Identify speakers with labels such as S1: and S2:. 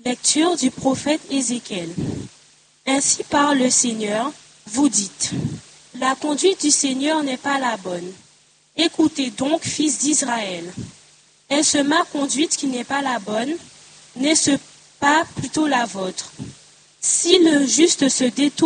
S1: Lecture du prophète Ézéchiel. Ainsi parle le Seigneur, vous dites, la conduite du Seigneur n'est pas la bonne. Écoutez donc, fils d'Israël. Est-ce ma conduite qui n'est pas la bonne? N'est-ce pas plutôt la vôtre? Si le juste se détourne